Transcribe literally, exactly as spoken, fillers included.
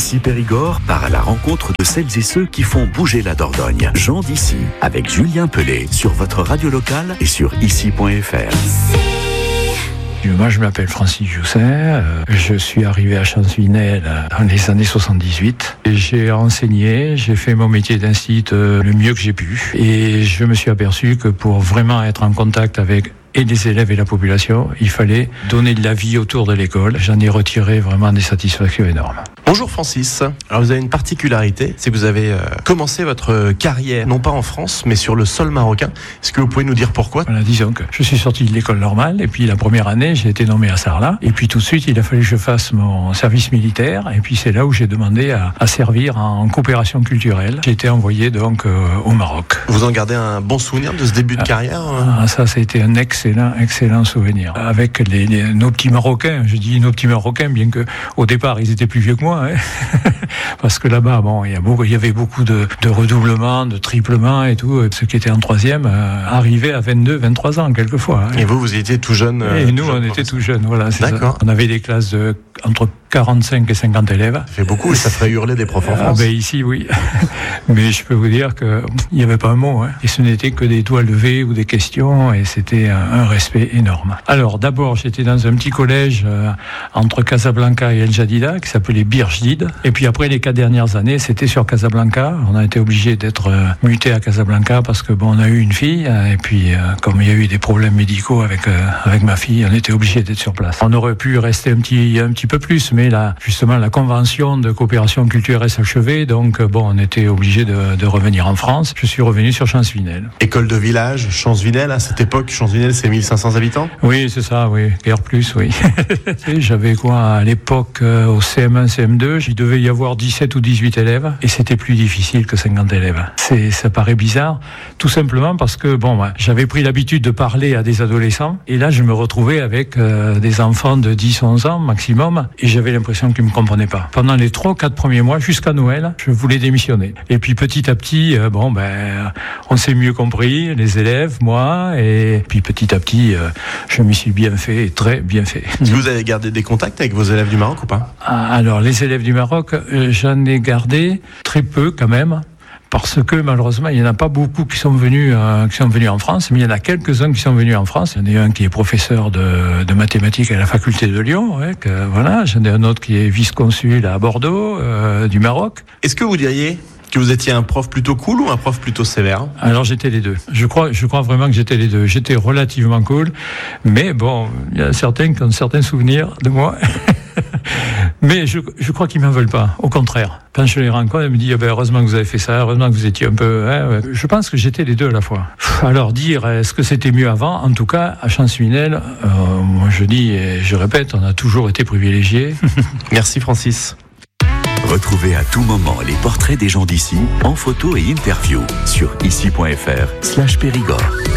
Ici Périgord part à la rencontre de celles et ceux qui font bouger la Dordogne. Gens d'ici, avec Julien Pellet, sur votre radio locale et sur ici point f r. Moi, je m'appelle Francis Jousset, euh, je suis arrivé à Champsvinel dans les années soixante-dix-huit. Et j'ai enseigné, j'ai fait mon métier d'instit euh, le mieux que j'ai pu. Et je me suis aperçu que pour vraiment être en contact avec et les élèves et la population, il fallait donner de la vie autour de l'école. J'en ai retiré vraiment des satisfactions énormes. Bonjour Francis. Alors vous avez une particularité, c'est que vous avez euh, commencé votre carrière, non pas en France, mais sur le sol marocain. Est-ce que vous pouvez nous dire pourquoi ? Voilà, disons que je suis sorti de l'école normale, et puis la première année, j'ai été nommé à Sarlat. Et puis tout de suite, il a fallu que je fasse mon service militaire. Et puis c'est là où j'ai demandé à, à servir en coopération culturelle. J'ai été envoyé donc euh, au Maroc. Vous en gardez un bon souvenir de ce début de ah, carrière ah, Ça, ça a été un excellent, excellent souvenir. Avec les, les, nos petits Marocains, je dis nos petits Marocains, bien que au départ, ils étaient plus vieux que moi. Hein. Parce que là-bas, bon, il y a beaucoup, il y avait beaucoup de, de redoublements, de triplements et tout. Ceux qui étaient en troisième euh, arrivaient à vingt-deux, vingt-trois ans quelquefois. Hein. Et vous, vous étiez tout jeune. Euh, et nous, on était tout jeunes. Voilà, c'est D'accord. Ça. On avait des classes de entre quarante-cinq et cinquante élèves. Ça fait beaucoup et ça ferait hurler des profs en France. Ah ben ici, oui. Mais je peux vous dire que il n'y avait pas un mot. Hein. Et ce n'était que des doigts levés ou des questions, et c'était un, un respect énorme. Alors, d'abord, j'étais dans un petit collège euh, entre Casablanca et El Jadida qui s'appelait Bir Jdid. Et puis après, les quatre dernières années, c'était sur Casablanca. On a été obligé d'être euh, muté à Casablanca parce que bon, on a eu une fille. Et puis, euh, comme il y a eu des problèmes médicaux avec euh, avec ma fille, on était obligé d'être sur place. On aurait pu rester un petit un petit peu plus, mais là, justement, la convention de coopération culturelle s'achevait, donc bon, on était obligé de, de revenir en France. Je suis revenu sur Champsvinel. École de village, Champsvinel, à cette époque, Champsvinel, c'est mille cinq cents habitants ? Oui, c'est ça, oui, guère plus, oui. J'avais quoi, à l'époque, euh, au C M un, C M deux, il devait y avoir dix-sept ou dix-huit élèves, et c'était plus difficile que cinquante élèves. C'est, ça paraît bizarre, tout simplement parce que, bon, ouais, j'avais pris l'habitude de parler à des adolescents, et là, je me retrouvais avec euh, des enfants de dix, onze ans maximum, et j'avais l'impression qu'ils ne me comprenaient pas. Pendant les trois, quatre premiers mois, jusqu'à Noël, je voulais démissionner. Et puis petit à petit, euh, bon, ben, on s'est mieux compris, les élèves, moi, et puis petit à petit, euh, je m'y suis bien fait, très bien fait. Vous avez gardé des contacts avec vos élèves du Maroc ou pas ? Alors, les élèves du Maroc, euh, j'en ai gardé très peu quand même. Parce que malheureusement, il n'y en a pas beaucoup qui sont venus, euh, qui sont venus en France, mais il y en a quelques-uns qui sont venus en France. Il y en a un qui est professeur de, de mathématiques à la faculté de Lyon, ouais, que, voilà. J'en ai un autre qui est vice-consul à Bordeaux, euh, du Maroc. Est-ce que vous diriez que vous étiez un prof plutôt cool ou un prof plutôt sévère ? Alors j'étais les deux. Je crois, je crois vraiment que j'étais les deux. J'étais relativement cool, mais bon, il y a certains qui ont certains souvenirs de moi. Mais je, je crois qu'ils m'en veulent pas. Au contraire, quand je les rencontre, ils me disent ah ben, heureusement que vous avez fait ça, heureusement que vous étiez un peu. Hein, ouais. Je pense que j'étais les deux à la fois. Alors dire est-ce que c'était mieux avant ? En tout cas, à Champsvinel, euh, moi je dis et je répète, on a toujours été privilégiés. Merci Francis. Retrouvez à tout moment les portraits des gens d'ici en photo et interview sur ici point f r slash Périgord.